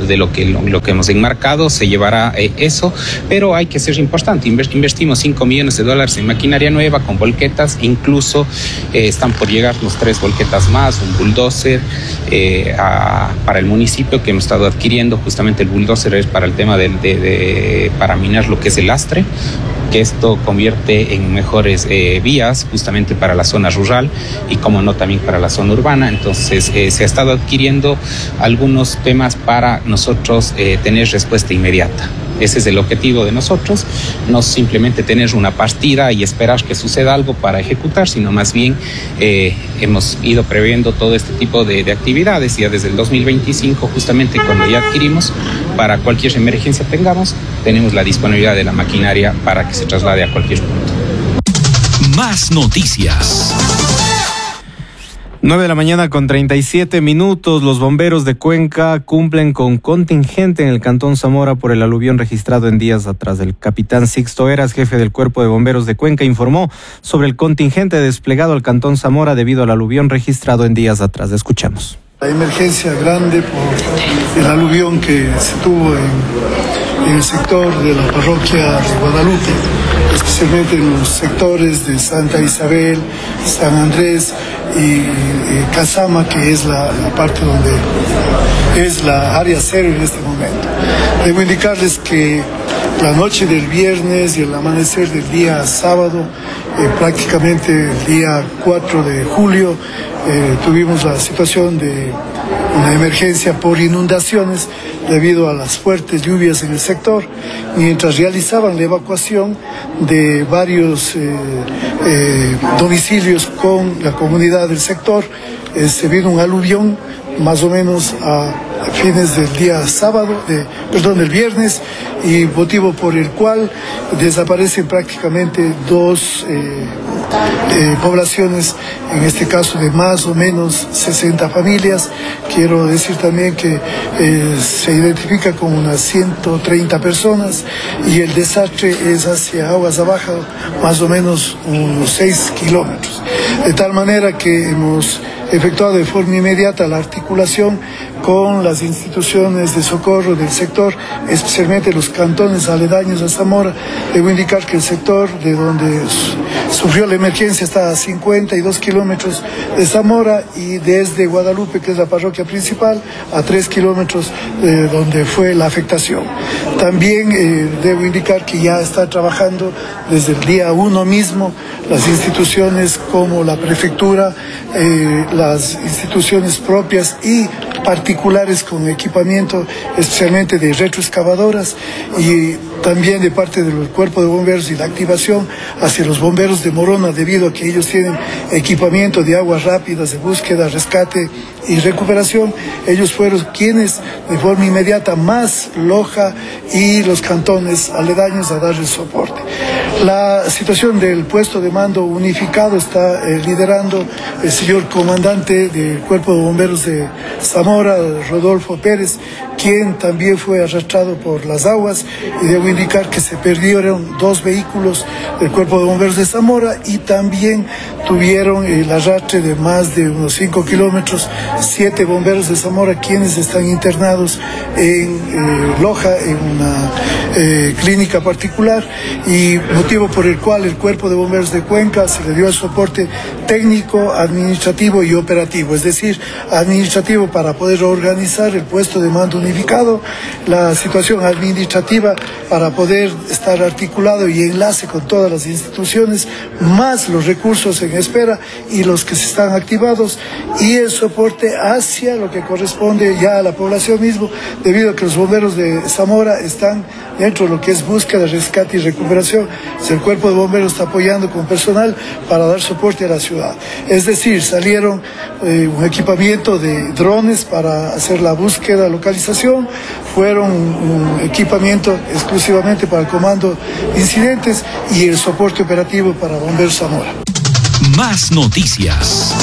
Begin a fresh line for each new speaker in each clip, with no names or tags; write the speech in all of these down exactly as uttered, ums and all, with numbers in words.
de lo que, lo, lo que hemos enmarcado, se llevará eh, eso, pero hay que ser importante, investimos cinco millones de dólares en maquinaria nueva con volquetas, incluso eh, están por llegarnos tres volquetas más, un bulldozer eh, a, para el municipio que hemos estado adquiriendo. Justamente el bulldozer es para el tema de, de, de para minar lo que es el lastre, que esto convierte en mejores eh, vías justamente para la zona rural y como no también para la zona urbana. Entonces eh, se ha estado adquiriendo algunos temas para nosotros eh, tener respuesta inmediata. Ese es el objetivo de nosotros, no simplemente tener una partida y esperar que suceda algo para ejecutar, sino más bien eh, hemos ido previendo todo este tipo de, de actividades ya desde el dos mil veinticinco, justamente cuando ya adquirimos, para cualquier emergencia tengamos, tenemos la disponibilidad de la maquinaria para que se traslade a cualquier punto.
Más noticias.
nueve de la mañana con treinta y siete minutos. Los bomberos de Cuenca cumplen con contingente en el Cantón Zamora por el aluvión registrado en días atrás. El capitán Sixto Eras, jefe del Cuerpo de Bomberos de Cuenca, informó sobre el contingente desplegado al Cantón Zamora debido al aluvión registrado en días atrás. Escuchamos.
La emergencia grande por el aluvión que se tuvo en, en el sector de la parroquia de Guadalupe, especialmente en los sectores de Santa Isabel, San Andrés y, y Casama, que es la, la parte donde es la área cero en este momento. Debo indicarles que la noche del viernes y el amanecer del día sábado, eh, prácticamente el día cuatro de julio, eh, tuvimos la situación de una emergencia por inundaciones debido a las fuertes lluvias en el sector, mientras realizaban la evacuación de varios eh, eh, domicilios con la comunidad del sector. Eh, se vino un aluvión más o menos a fines del día sábado, de, perdón, del viernes, y motivo por el cual desaparecen prácticamente dos eh, eh, poblaciones, en este caso de más o menos sesenta familias. Quiero decir también que eh, se identifica con unas ciento treinta personas y el desastre es hacia aguas abajo, más o menos unos seis kilómetros. De tal manera que hemos efectuado de forma inmediata la articulación con las instituciones de socorro del sector, especialmente los cantones aledaños a Zamora. Debo indicar que el sector de donde sufrió la emergencia está a cincuenta y dos kilómetros de Zamora y desde Guadalupe, que es la parroquia principal, a tres kilómetros de donde fue la afectación. También eh, debo indicar que ya está trabajando desde el día uno mismo las instituciones como la prefectura, eh, las instituciones propias y particulares con equipamiento, especialmente de retroexcavadoras, y también de parte del Cuerpo de Bomberos y la activación hacia los bomberos de Morona, debido a que ellos tienen equipamiento de aguas rápidas, de búsqueda, rescate y recuperación. Ellos fueron quienes de forma inmediata, más Loja y los cantones aledaños, a dar el soporte. La situación del puesto de mando unificado está eh, liderando el señor comandante del Cuerpo de Bomberos de Zamora, Rodolfo Pérez, quien también fue arrastrado por las aguas, y debo indicar que se perdieron dos vehículos del Cuerpo de Bomberos de Zamora y también tuvieron el arrastre de más de unos cinco kilómetros, siete bomberos de Zamora, quienes están internados en eh, Loja, en una eh, clínica particular, y motivo por el cual el Cuerpo de Bomberos de Cuenca se le dio el soporte técnico, administrativo y operativo, es decir, administrativo para poder organizar el puesto de mando unificado, la situación administrativa para poder estar articulado y enlace con todas las instituciones, más los recursos en espera y los que se están activados, y el soporte hacia lo que corresponde ya a la población mismo, debido a que los bomberos de Zamora están dentro de lo que es búsqueda, rescate y recuperación. El Cuerpo de Bomberos está apoyando con personal para dar soporte a la ciudad. Es decir, salieron eh, un equipamiento de drones para hacer la búsqueda, localización, fueron un equipamiento exclusivamente para el comando de incidentes y el soporte operativo para Bomberos Zamora.
Más noticias.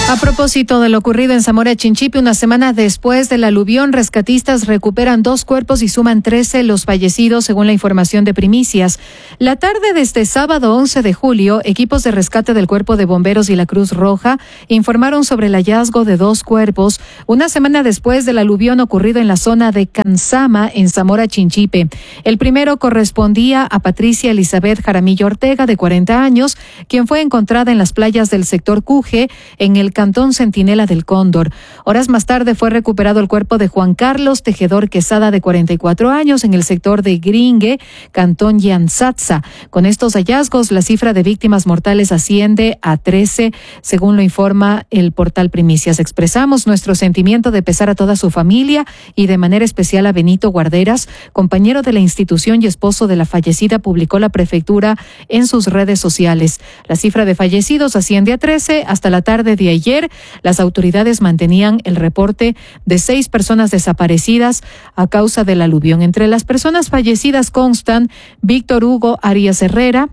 A propósito de lo ocurrido en Zamora Chinchipe, una semana después del aluvión, rescatistas recuperan dos cuerpos y suman trece los fallecidos, según la información de Primicias. La tarde de este sábado once de julio, equipos de rescate del Cuerpo de Bomberos y la Cruz Roja informaron sobre el hallazgo de dos cuerpos, una semana después del aluvión ocurrido en la zona de Cansama, en Zamora Chinchipe. El primero correspondía a Patricia Elizabeth Jaramillo Ortega, de cuarenta años, quien fue encontrada en las playas del sector Cuje, en el Cantón Centinela del Cóndor. Horas más tarde fue recuperado el cuerpo de Juan Carlos Tejedor Quesada, de cuarenta y cuatro años, en el sector de Gringue, Cantón Yanzatza. Con estos hallazgos, la cifra de víctimas mortales asciende a trece, según lo informa el portal Primicias. Expresamos nuestro sentimiento de pesar a toda su familia y de manera especial a Benito Guarderas, compañero de la institución y esposo de la fallecida, publicó la prefectura en sus redes sociales. La cifra de fallecidos asciende a trece. Hasta la tarde de ayer, Ayer, las autoridades mantenían el reporte de seis personas desaparecidas a causa del aluvión. Entre las personas fallecidas constan Víctor Hugo Arias Herrera,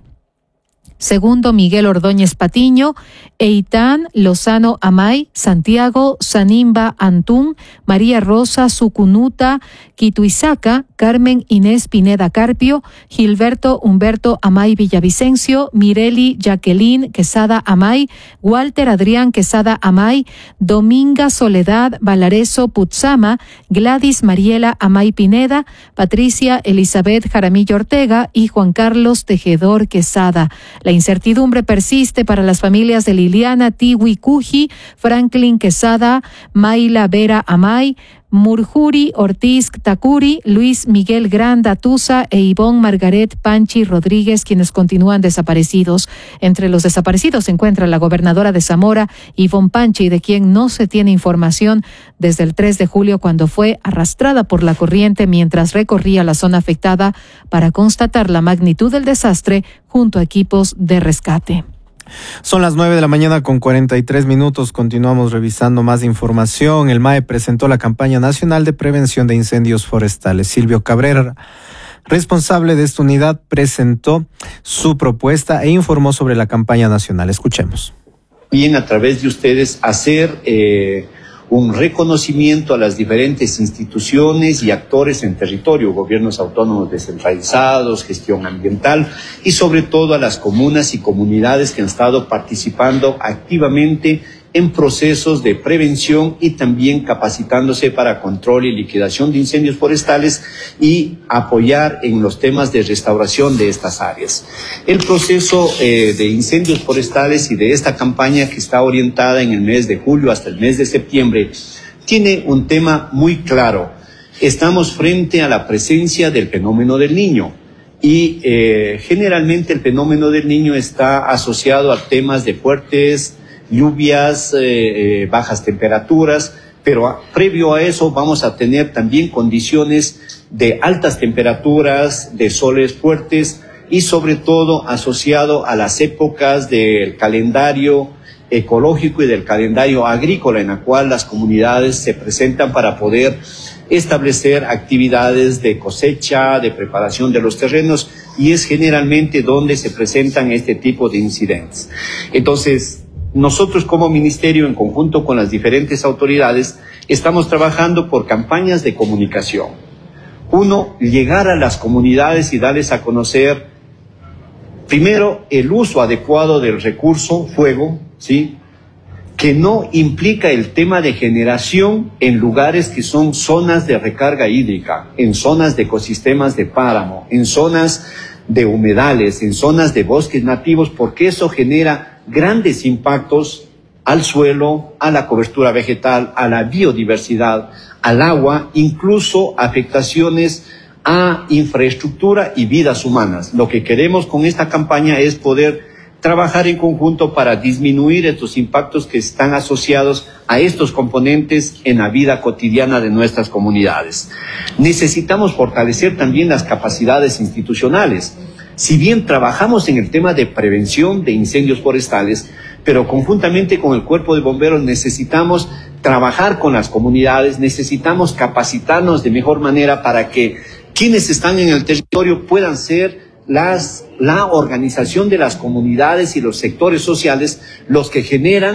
Segundo Miguel Ordóñez Patiño, Eitan Lozano Amay, Santiago Sanimba Antún, María Rosa Sucunuta Quituizaca, Carmen Inés Pineda Carpio, Gilberto Humberto Amay Villavicencio, Mireli Jacqueline Quesada Amay, Walter Adrián Quesada Amay, Dominga Soledad Valareso Putzama, Gladys Mariela Amay Pineda, Patricia Elizabeth Jaramillo Ortega y Juan Carlos Tejedor Quesada. La incertidumbre persiste para las familias de Liliana Tiwi Cuji, Franklin Quesada, Mayla Vera Amay, Murjuri Ortiz Takuri, Luis Miguel Granda Tusa e Ivonne Margaret Panchi Rodríguez, quienes continúan desaparecidos. Entre los desaparecidos se encuentra la gobernadora de Zamora, Ivonne Panchi, de quien no se tiene información desde el tres de julio, cuando fue arrastrada por la corriente mientras recorría la zona afectada para constatar la magnitud del desastre junto a equipos de rescate.
Son las nueve de la mañana con cuarenta y tres minutos. Continuamos revisando más información. El M A E presentó la campaña nacional de prevención de incendios forestales. Silvio Cabrera, responsable de esta unidad, presentó su propuesta e informó sobre la campaña nacional. Escuchemos.
Bien, a través de ustedes hacer eh, un reconocimiento a las diferentes instituciones y actores en territorio, gobiernos autónomos descentralizados, gestión ambiental y sobre todo a las comunas y comunidades que han estado participando activamente en procesos de prevención y también capacitándose para control y liquidación de incendios forestales y apoyar en los temas de restauración de estas áreas. El proceso eh, de incendios forestales y de esta campaña, que está orientada en el mes de julio hasta el mes de septiembre, tiene un tema muy claro. Estamos frente a la presencia del fenómeno del Niño. Y eh, generalmente el fenómeno del Niño está asociado a temas de fuertes lluvias, eh, eh, bajas temperaturas, pero a, previo a eso vamos a tener también condiciones de altas temperaturas, de soles fuertes y sobre todo asociado a las épocas del calendario ecológico y del calendario agrícola, en la cual las comunidades se presentan para poder establecer actividades de cosecha, de preparación de los terrenos, y es generalmente donde se presentan este tipo de incidentes. Entonces, nosotros como ministerio, en conjunto con las diferentes autoridades, estamos trabajando por campañas de comunicación. Uno, llegar a las comunidades y darles a conocer, primero, el uso adecuado del recurso fuego, ¿sí?, que no implica el tema de generación en lugares que son zonas de recarga hídrica, en zonas de ecosistemas de páramo, en zonas de humedales, en zonas de bosques nativos, porque eso genera grandes impactos al suelo, a la cobertura vegetal, a la biodiversidad, al agua, incluso afectaciones a infraestructura y vidas humanas. Lo que queremos con esta campaña es poder trabajar en conjunto para disminuir estos impactos que están asociados a estos componentes en la vida cotidiana de nuestras comunidades. Necesitamos fortalecer también las capacidades institucionales. Si bien trabajamos en el tema de prevención de incendios forestales, pero conjuntamente con el Cuerpo de Bomberos necesitamos trabajar con las comunidades, necesitamos capacitarnos de mejor manera para que quienes están en el territorio puedan ser las, la organización de las comunidades y los sectores sociales los que generan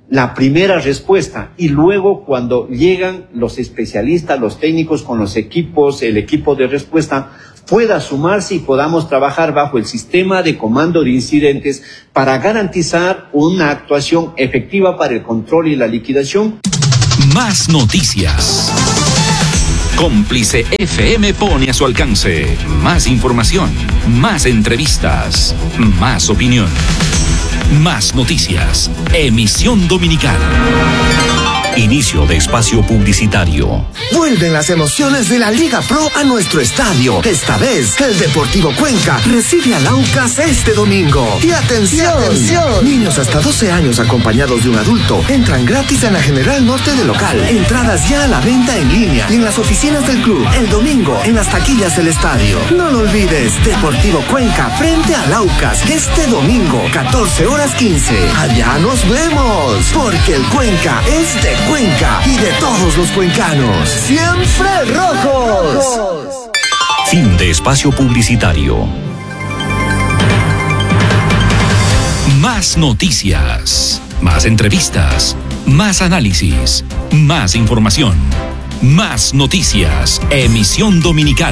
la primera respuesta, y luego cuando llegan los especialistas, los técnicos con los equipos, el equipo de respuesta pueda sumarse y podamos trabajar bajo el sistema de comando de incidentes para garantizar una actuación efectiva para el control y la liquidación.
Más noticias. Cómplice F M pone a su alcance más información, más entrevistas, más opinión. Más noticias. Emisión dominical. Inicio de espacio publicitario.
Vuelven las emociones de la Liga Pro a nuestro estadio. Esta vez, el Deportivo Cuenca recibe al Aucas este domingo. Y atención, y atención, niños hasta doce años acompañados de un adulto entran gratis en la General Norte del local. Entradas ya a la venta en línea y en las oficinas del club. El domingo en las taquillas del estadio. No lo olvides, Deportivo Cuenca frente al Aucas este domingo, catorce horas quince. Allá nos vemos, porque el Cuenca es de Cuenca y de todos los cuencanos. ¡Siempre rojos!
Fin de espacio publicitario. Más noticias, más entrevistas, más análisis, más información, más noticias. Emisión dominical.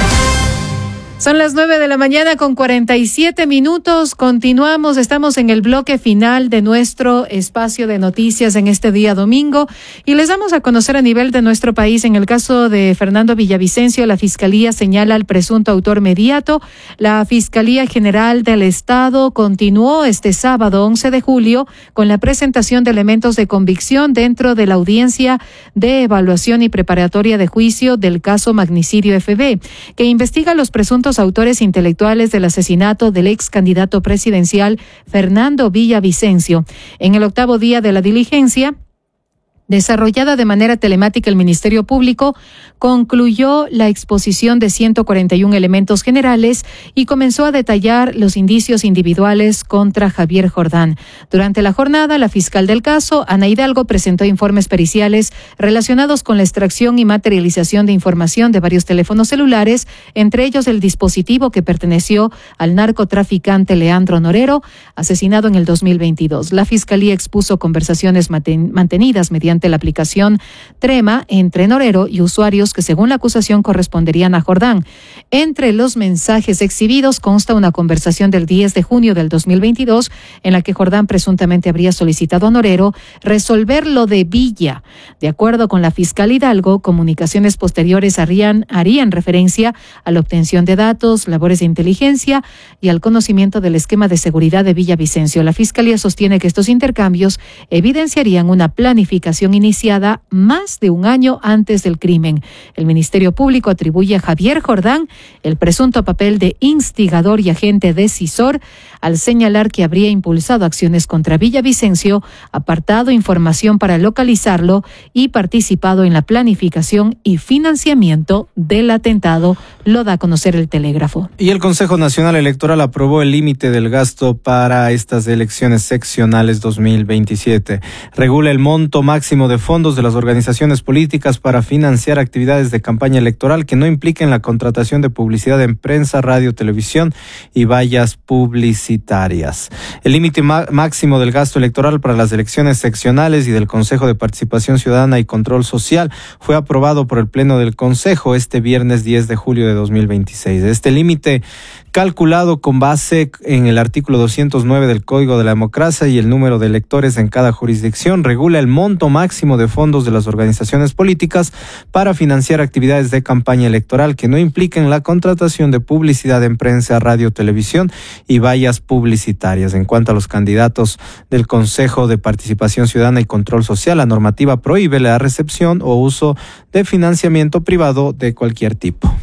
Son las nueve de la mañana con cuarenta y siete minutos. Continuamos, estamos en el bloque final de nuestro espacio de noticias en este día domingo y les damos a conocer a nivel de nuestro país. En el caso de Fernando Villavicencio, la Fiscalía señala al presunto autor mediato. La Fiscalía General del Estado continuó este sábado once de julio con la presentación de elementos de convicción dentro de la audiencia de evaluación y preparatoria de juicio del caso Magnicidio F B, que investiga los presuntos autores intelectuales del asesinato del ex candidato presidencial Fernando Villavicencio. En el octavo día de la diligencia, desarrollada de manera telemática, el Ministerio Público concluyó la exposición de ciento cuarenta y uno elementos generales y comenzó a detallar los indicios individuales contra Javier Jordán. Durante la jornada, la fiscal del caso, Ana Hidalgo, presentó informes periciales relacionados con la extracción y materialización de información de varios teléfonos celulares, entre ellos el dispositivo que perteneció al narcotraficante Leandro Norero, asesinado en el dos mil veintidós. La Fiscalía expuso conversaciones maten- mantenidas mediante la aplicación Trema entre Norero y usuarios que según la acusación corresponderían a Jordán. Entre los mensajes exhibidos consta una conversación del diez de junio del dos mil veintidós en la que Jordán presuntamente habría solicitado a Norero resolver lo de Villa. De acuerdo con la fiscal Hidalgo, comunicaciones posteriores harían, harían referencia a la obtención de datos, labores de inteligencia y al conocimiento del esquema de seguridad de Villavicencio. La Fiscalía sostiene que estos intercambios evidenciarían una planificación iniciada más de un año antes del crimen. El Ministerio Público atribuye a Javier Jordán el presunto papel de instigador y agente decisor al señalar que habría impulsado acciones contra Villavicencio, apartado información para localizarlo y participado en la planificación y financiamiento del atentado, lo da a conocer el Telégrafo.
Y el Consejo Nacional Electoral aprobó el límite del gasto para estas elecciones seccionales dos mil veintisiete. Regula el monto máximo de fondos de las organizaciones políticas para financiar actividades de campaña electoral que no impliquen la contratación de publicidad en prensa, radio, televisión y vallas publicitarias. El límite máximo del gasto electoral para las elecciones seccionales y del Consejo de Participación Ciudadana y Control Social fue aprobado por el Pleno del Consejo este viernes diez de julio de dos mil veintiséis. Este límite, calculado con base en el artículo doscientos nueve del Código de la Democracia y el número de electores en cada jurisdicción, regula el monto máximo de fondos de las organizaciones políticas para financiar actividades de campaña electoral que no impliquen la contratación de publicidad en prensa, radio, televisión y vallas publicitarias. En cuanto a los candidatos del Consejo de Participación Ciudadana y Control Social, la normativa prohíbe la recepción o uso de financiamiento privado de cualquier tipo.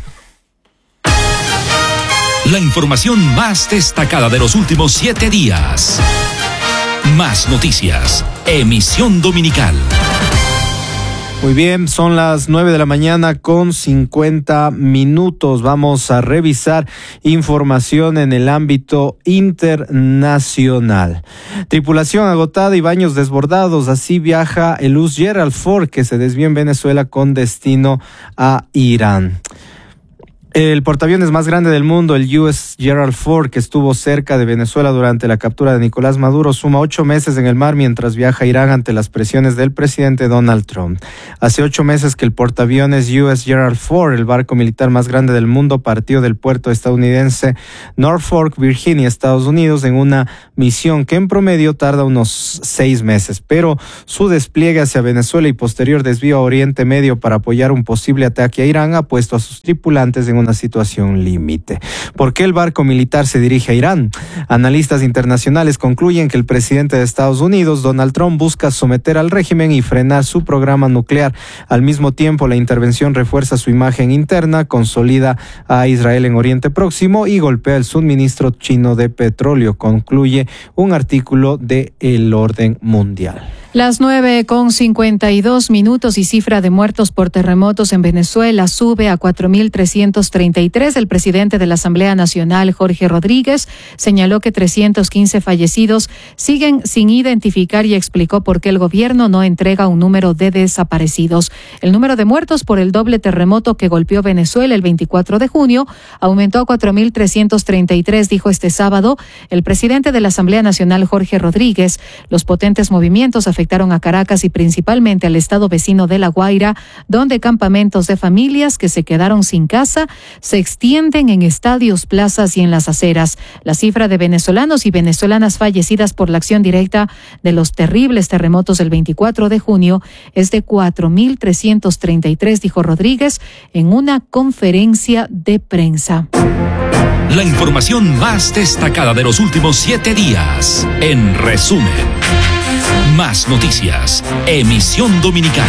La información más destacada de los últimos siete días. Más noticias. Emisión dominical.
Muy bien, son las nueve de la mañana con cincuenta minutos. Vamos a revisar información en el ámbito internacional. Tripulación agotada y baños desbordados. Así viaja el U S Gerald Ford, que se desvió en Venezuela con destino a Irán. El portaaviones más grande del mundo, el U S Gerald Ford, que estuvo cerca de Venezuela durante la captura de Nicolás Maduro, suma ocho meses en el mar mientras viaja a Irán ante las presiones del presidente Donald Trump. Hace ocho meses que el portaaviones U S Gerald Ford, el barco militar más grande del mundo, partió del puerto estadounidense Norfolk, Virginia, Estados Unidos, en una misión que en promedio tarda unos seis meses. Pero su despliegue hacia Venezuela y posterior desvío a Oriente Medio para apoyar un posible ataque a Irán ha puesto a sus tripulantes en una situación límite. ¿Por qué el barco militar se dirige a Irán? Analistas internacionales concluyen que el presidente de Estados Unidos, Donald Trump, busca someter al régimen y frenar su programa nuclear. Al mismo tiempo, la intervención refuerza su imagen interna, consolida a Israel en Oriente Próximo y golpea el suministro chino de petróleo, concluye un artículo de El Orden Mundial.
Las nueve con cincuenta y dos minutos y cifra de muertos por terremotos en Venezuela sube a cuatro mil trescientos treinta y tres. El presidente de la Asamblea Nacional, Jorge Rodríguez, señaló que trescientos quince fallecidos siguen sin identificar y explicó por qué el gobierno no entrega un número de desaparecidos. El número de muertos por el doble terremoto que golpeó Venezuela el veinticuatro de junio aumentó a cuatro mil trescientos treinta y tres, dijo este sábado el presidente de la Asamblea Nacional, Jorge Rodríguez. Los potentes movimientos afectaron afectaron a Caracas y principalmente al estado vecino de La Guaira, donde campamentos de familias que se quedaron sin casa se extienden en estadios, plazas y en las aceras. La cifra de venezolanos y venezolanas fallecidas por la acción directa de los terribles terremotos del veinticuatro de junio es de cuatro mil trescientos treinta y tres, dijo Rodríguez en una conferencia de prensa.
La información más destacada de los últimos siete días, en resumen. Más noticias, emisión dominical.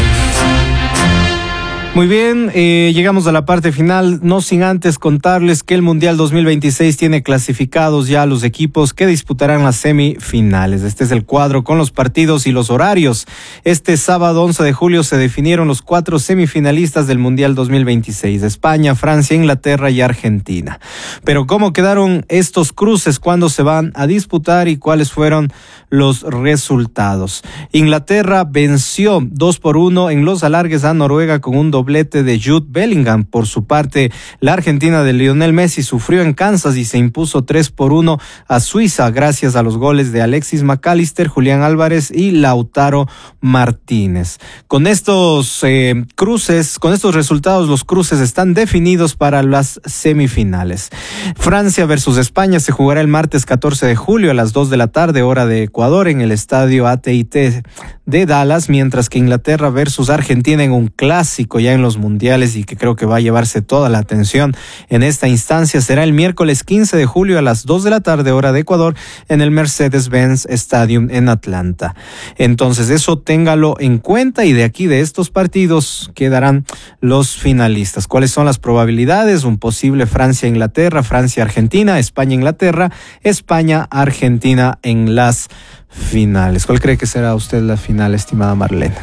Muy bien, eh, llegamos a la parte final, no sin antes contarles que el Mundial dos mil veintiséis tiene clasificados ya los equipos que disputarán las semifinales. Este es el cuadro con los partidos y los horarios. Este sábado once de julio se definieron los cuatro semifinalistas del Mundial dos mil veintiséis, España, Francia, Inglaterra y Argentina. Pero ¿cómo quedaron estos cruces? ¿Cuándo se van a disputar y cuáles fueron los resultados? Inglaterra venció dos por uno en los alargues a Noruega con un doblete de Jude Bellingham. Por su parte, la Argentina de Lionel Messi sufrió en Kansas y se impuso tres por uno a Suiza gracias a los goles de Alexis McAllister, Julián Álvarez y Lautaro Martínez. Con estos eh, cruces, con estos resultados, los cruces están definidos para las semifinales. Francia versus España se jugará el martes catorce de julio a las dos de la tarde, hora de Ecuador, en el estadio A T y T de Dallas, mientras que Inglaterra versus Argentina en un clásico ya en los mundiales y que creo que va a llevarse toda la atención en esta instancia será el miércoles quince de julio a las dos de la tarde, hora de Ecuador, en el Mercedes-Benz Stadium en Atlanta. Entonces eso téngalo en cuenta y de aquí de estos partidos quedarán los finalistas. ¿Cuáles son las probabilidades? Un posible Francia-Inglaterra, Francia-Argentina, España-Inglaterra, España-Argentina en las finales. ¿Cuál cree que será usted la final, estimada Marlene?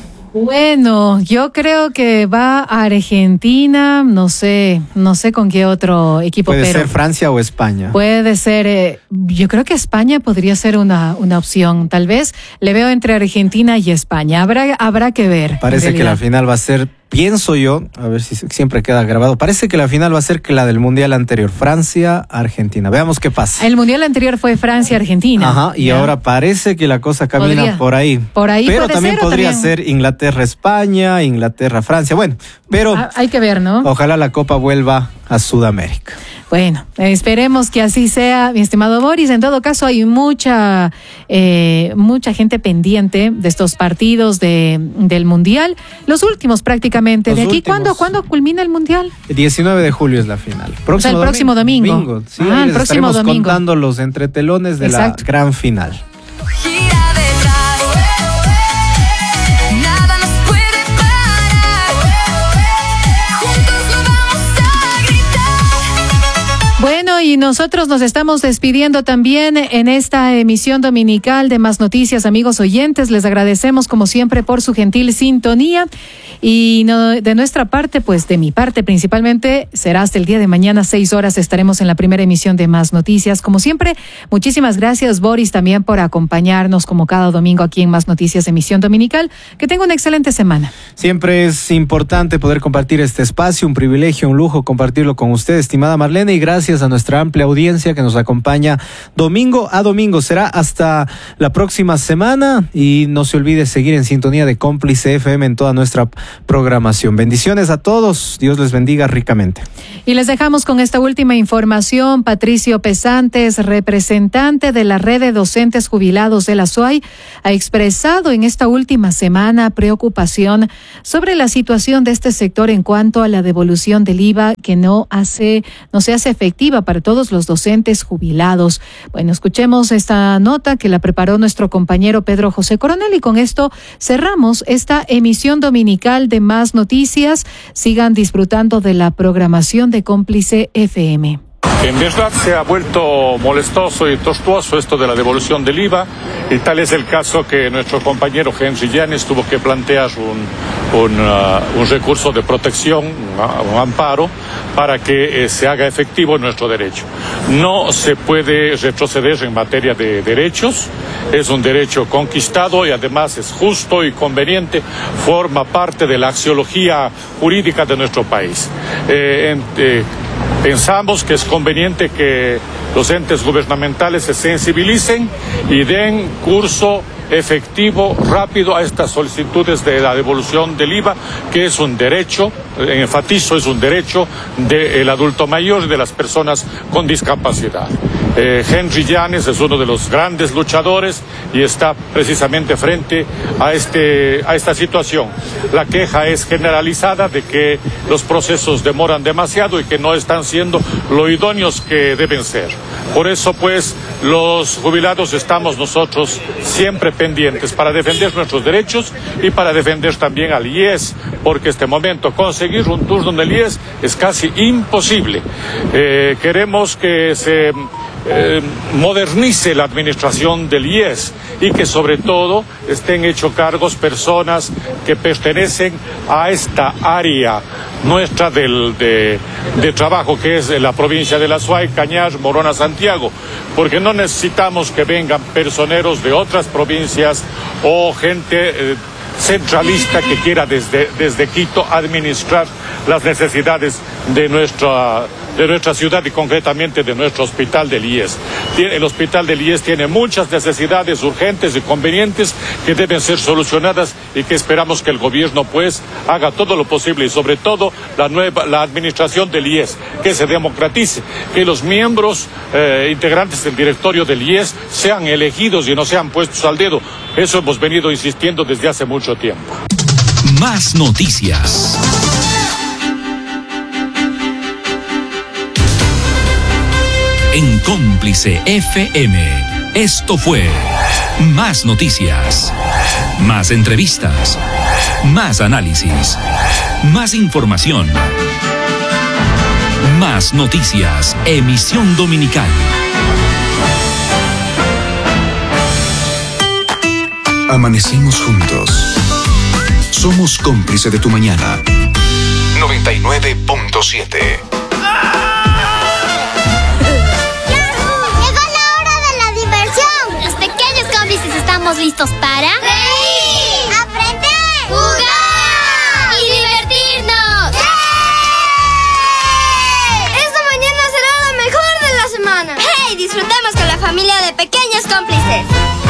Bueno, yo creo que va a Argentina, no sé, no sé con qué otro equipo.
Puede
pero
ser Francia o España.
Puede ser, eh, yo creo que España podría ser una, una opción. Tal vez le veo entre Argentina y España. Habrá, habrá que ver.
Parece que la final va a ser, pienso yo, a ver si siempre queda grabado, parece que la final va a ser que la del Mundial anterior, Francia-Argentina. Veamos qué pasa.
El Mundial anterior fue Francia-Argentina.
Ajá, y
¿ya?
Ahora parece que la cosa camina
Podría.
por ahí.
Por ahí
pero
puede
también
ser,
podría
también...
ser Inglaterra-España, Inglaterra-Francia. Bueno, pero
Ah, hay que ver, ¿no?
Ojalá la Copa vuelva a Sudamérica.
Bueno, esperemos que así sea, mi estimado Boris. En todo caso, hay mucha eh, mucha gente pendiente de estos partidos de, del Mundial. Los últimos prácticamente.
Los
¿De aquí
últimos.
cuándo, cuándo culmina el Mundial?
El diecinueve de julio es la final.
O sea, el próximo domingo.
domingo. Sí,
Ah,
ahí
el
les
próximo
estaremos
domingo.
contando los entretelones de
Exacto.
la gran final.
Bueno, Bueno, y nosotros nos estamos despidiendo también en esta emisión dominical de Más Noticias, amigos oyentes. Les agradecemos como siempre por su gentil sintonía y no, de nuestra parte, pues de mi parte principalmente, será hasta el día de mañana, seis horas, estaremos en la primera emisión de Más Noticias. Como siempre, muchísimas gracias, Boris, también por acompañarnos como cada domingo aquí en Más Noticias, emisión dominical. Que tenga una excelente semana.
Siempre es importante poder compartir este espacio, un privilegio, un lujo compartirlo con usted, estimada Marlene, y gracias a nuestra amplia audiencia que nos acompaña domingo a domingo. Será hasta la próxima semana y no se olvide seguir en sintonía de Cómplice F M en toda nuestra programación. Bendiciones a todos, Dios les bendiga ricamente.
Y les dejamos con esta última información. Patricio Pesantes, representante de la red de docentes jubilados de la S U A Y, ha expresado en esta última semana preocupación sobre la situación de este sector en cuanto a la devolución del I V A que no hace, no se hace efectiva para todos los docentes jubilados. Bueno, escuchemos esta nota que la preparó nuestro compañero Pedro José Coronel y con esto cerramos esta emisión dominical de Más Noticias. Sigan disfrutando de la programación de Cómplice F M.
En verdad se ha vuelto molestoso y tortuoso esto de la devolución del I V A, y tal es el caso que nuestro compañero Henry Llanes tuvo que plantear un, un, uh, un recurso de protección, uh, un amparo, para que eh, se haga efectivo nuestro derecho. No se puede retroceder en materia de derechos, es un derecho conquistado y además es justo y conveniente, forma parte de la axiología jurídica de nuestro país. Eh, en, eh, Pensamos que es conveniente que los entes gubernamentales se sensibilicen y den curso efectivo, rápido a estas solicitudes de la devolución del I V A, que es un derecho, enfatizo, es un derecho del adulto mayor y de las personas con discapacidad. Eh, Henry Llanes es uno de los grandes luchadores y está precisamente frente a, este, a esta situación. La queja es generalizada de que los procesos demoran demasiado y que no están siendo lo idóneos que deben ser. Por eso, pues, los jubilados estamos nosotros siempre pendientes para defender nuestros derechos y para defender también al I E S, porque este momento conseguir un turno en el I E S es casi imposible. Eh, queremos que se Eh, modernice la administración del I E S y que sobre todo estén hechos cargos personas que pertenecen a esta área nuestra del, de, de trabajo, que es la provincia de la S U A Y, Cañar, Morona, Santiago, porque no necesitamos que vengan personeros de otras provincias o gente eh, centralista que quiera desde, desde Quito administrar las necesidades de nuestra de nuestra ciudad y concretamente de nuestro hospital del I E S. El hospital del I E S tiene muchas necesidades urgentes y convenientes que deben ser solucionadas y que esperamos que el gobierno pues haga todo lo posible y sobre todo la nueva la administración del I E S, que se democratice, que los miembros eh, integrantes del directorio del I E S sean elegidos y no sean puestos al dedo. Eso hemos venido insistiendo desde hace mucho tiempo.
Más noticias. En Cómplice F M. Esto fue Más Noticias. Más entrevistas. Más análisis. Más información. Más Noticias. Emisión dominical.
Amanecimos juntos. Somos cómplice de tu mañana. noventa y nueve punto siete.
¿Estamos listos para?
¡Reír!
¡Aprender!
¡Jugar!
¡Y divertirnos!
¡Sí! Esta mañana será la mejor de la semana.
¡Hey! Disfrutemos con la familia de Pequeños Cómplices.